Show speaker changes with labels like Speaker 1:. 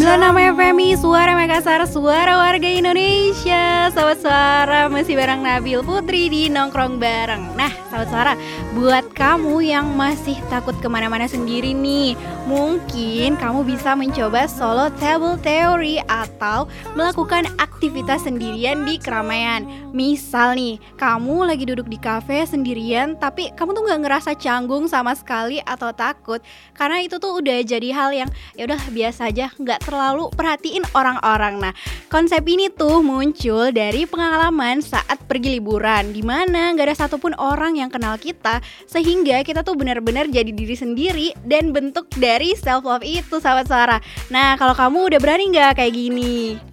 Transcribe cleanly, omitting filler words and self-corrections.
Speaker 1: namanya Femi, suara Makassar, suara warga Indonesia. Sahabat suara, masih bareng Nabil Putri di Nongkrong Bareng. Nah, sahabat suara, buat kamu yang masih takut kemana-mana sendiri nih, mungkin kamu bisa mencoba solo table theory atau melakukan aktivitas sendirian di keramaian. Misal nih, kamu lagi duduk di kafe sendirian, tapi kamu tuh gak ngerasa canggung sama sekali atau takut, karena itu tuh udah jadi hal yang ya udah biasa aja, nggak terlalu perhatiin orang-orang. Nah, konsep ini tuh muncul dari pengalaman saat pergi liburan, di mana nggak ada satupun orang yang kenal kita, sehingga kita tuh benar-benar jadi diri sendiri dan bentuk dari self love itu, sahabat Sarah. Nah, kalau kamu udah berani nggak kayak gini?